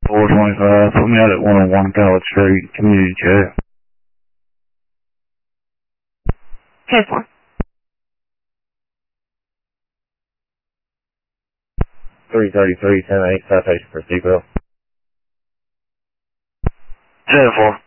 425, put me out at 101 Ballard Street, Community Jail. Code 4. 333, 10-8, South Station for Sequel. 10-4.